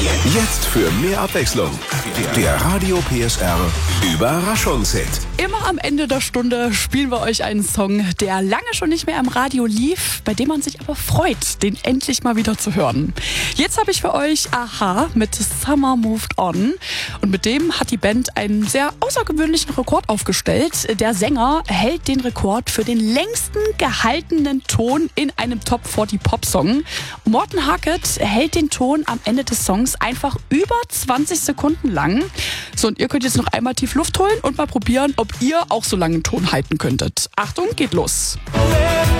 Jetzt für mehr Abwechslung. Der Radio PSR Überraschungshit. Immer am Ende der Stunde spielen wir euch einen Song, der lange schon nicht mehr im Radio lief, bei dem man sich aber freut, den endlich mal wieder zu hören. Jetzt habe ich für euch a-ha mit Summer Moved On. Und mit dem hat die Band einen sehr außergewöhnlichen Rekord aufgestellt. Der Sänger hält den Rekord für den längsten gehaltenen Ton in einem Top 40 Pop-Song. Morten Harket hält den Ton am Ende des Songs einfach über 20 Sekunden lang. So, und ihr könnt jetzt noch einmal tief Luft holen und mal probieren, ob ihr auch so lange einen Ton halten könntet. Achtung, geht los.